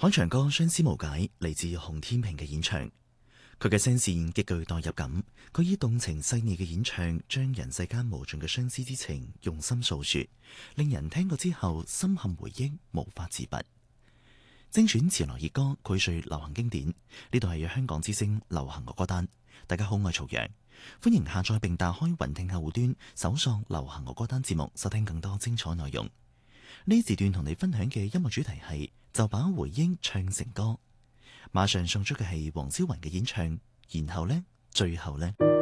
開場歌《相思無解》嚟自洪天平嘅演唱，佢嘅聲線極具代入感，佢以動情細膩嘅演唱，將人世間無盡嘅相思之情用心訴說，令人聽過之後深陷回憶，無法自拔。精選前來熱歌，膾萃流行經典。呢度係香港之聲流行樂歌單。大家好，我係曹陽，歡迎下載並打開雲聽客戶端，搜索流行樂歌單節目，收聽更多精彩內容。呢時段同你分享嘅音樂主題係就把回憶唱成歌。馬上送出嘅係黃昭雲嘅演唱，然後呢，最後呢。